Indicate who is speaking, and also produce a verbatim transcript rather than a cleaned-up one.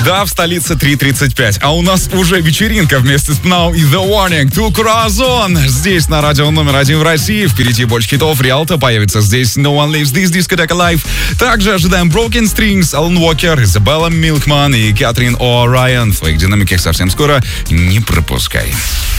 Speaker 1: Да, в столице три тридцать пять. А у нас уже вечеринка вместе с Now и The Warning. To Corazon. Здесь на радио номер один в России. Впереди больше хитов. Риалто появится здесь. No One Leaves This, Discotheque Live. Также ожидаем Broken Strings, Алан Уокер, Изабелла Милкман и Кэтрин О'Райан. В своих динамиках совсем скоро. Не пропускай.